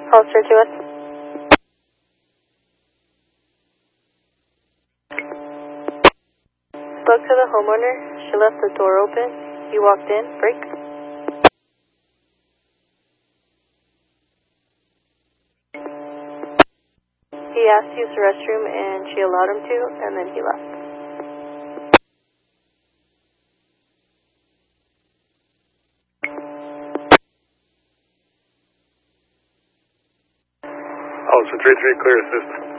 Holster to us. Spoke to the homeowner. She left the door open. He walked in. Break. He asked to use the restroom and she allowed him to, and then he left. Holster 3-3, clear assist.